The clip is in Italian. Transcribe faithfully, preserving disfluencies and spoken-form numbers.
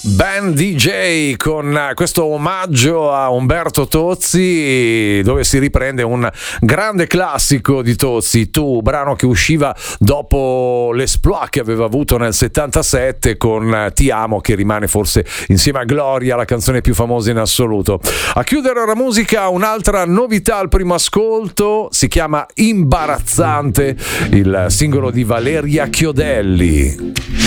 Ben D J con questo omaggio a Umberto Tozzi, dove si riprende un grande classico di Tozzi, Tu, brano che usciva dopo l'esploit che aveva avuto nel settantasette con Ti amo, che rimane forse insieme a Gloria la canzone più famosa in assoluto. A chiudere la musica, un'altra novità al primo ascolto, si chiama Imbarazzante, il singolo di Valeria Chiodelli.